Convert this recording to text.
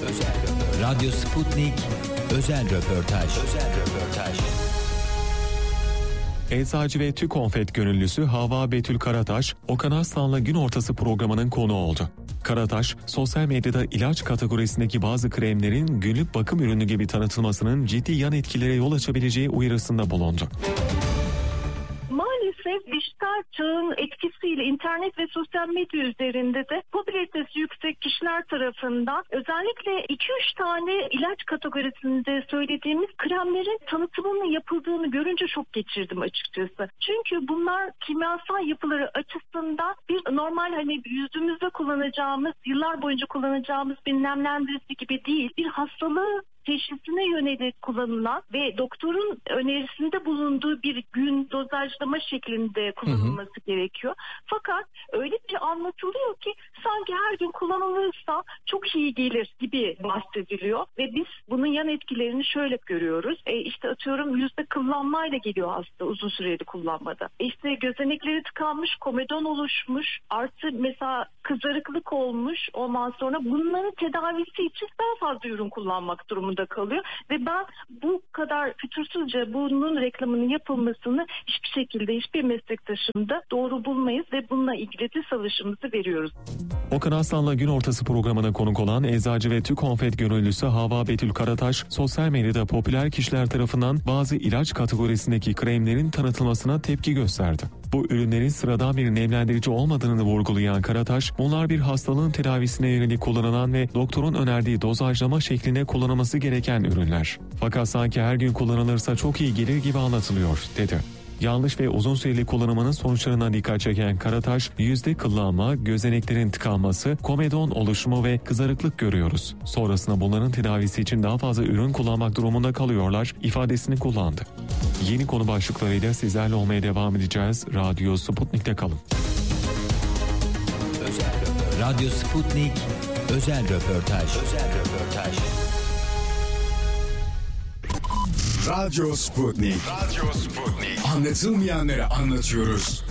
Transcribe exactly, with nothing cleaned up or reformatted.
Radyo Sputnik özel röportaj. Özel röportaj. Eczacı ve TÜKONFET gönüllüsü Havva Betül Karataş, Okan Aslan'la Gün Ortası programının konuğu oldu. Karataş, sosyal medyada ilaç kategorisindeki bazı kremlerin günlük bakım ürünü gibi tanıtılmasının ciddi yan etkilere yol açabileceği uyarısında bulundu. Maalesef dijital çağın etkisiyle internet ve sosyal medya üzerinde de popülaritesi yüksek kişiler tarafından özellikle iki üç tane ilaç kategorisinde söylediğimiz kremlerin tanıtımının yapıldığını görünce şok geçirdim açıkçası. Çünkü bunlar kimyasal yapıları açısından bir normal hani yüzümüzde kullanacağımız, yıllar boyunca kullanacağımız bir nemlendirici gibi değil, bir hastalığı teşhisine yönelik kullanılan ve doktorun önerisinde bulunduğu bir gün dozajlama şeklinde kullanılması hı hı. gerekiyor. Fakat öyle bir anlatılıyor ki sanki her gün kullanılırsa çok iyi gelir gibi bahsediliyor ve biz bunun yan etkilerini şöyle görüyoruz. E işte atıyorum yüzde kıllanmayla geliyor hasta uzun süreli kullanmada. E işte gözenekleri tıkanmış, komedon oluşmuş, artı mesela kızarıklık olmuş, ondan sonra bunların tedavisi için daha fazla ürün kullanmak durumunda kalıyor ve ben bu kadar fütursuzca bunun reklamının yapılmasını hiçbir şekilde hiçbir meslektaşımda doğru bulmayız ve bununla ilgili de savaşımızı veriyoruz. Okan Aslan'la Gün Ortası programına konuk olan Eczacı ve TÜKONFET gönüllüsü Havva Betül Karataş, sosyal medyada popüler kişiler tarafından bazı ilaç kategorisindeki kremlerin tanıtılmasına tepki gösterdi. Bu ürünlerin sıradan bir nemlendirici olmadığını vurgulayan Karataş, bunlar bir hastalığın tedavisine yönelik kullanılan ve doktorun önerdiği dozajlama şeklinde kullanılması gereken ürünler. Fakat sanki her gün kullanılırsa çok iyi gelir gibi anlatılıyor, dedi. Yanlış ve uzun süreli kullanımının sonuçlarına dikkat çeken Karataş, yüzde kıllanma, gözeneklerin tıkanması, komedon oluşumu ve kızarıklık görüyoruz. Sonrasında bunların tedavisi için daha fazla ürün kullanmak durumunda kalıyorlar ifadesini kullandı. Yeni konu başlıklarıyla sizlerle olmaya devam edeceğiz. Radyo Sputnik'te kalın. Özel Radyo Sputnik özel röportaj. Özel röportaj. Radyo Sputnik. Radyo Sputnik. Anlatılmayanları anlatıyoruz.